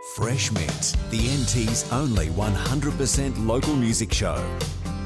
Fresh Mint, the NT's only 100% local music show.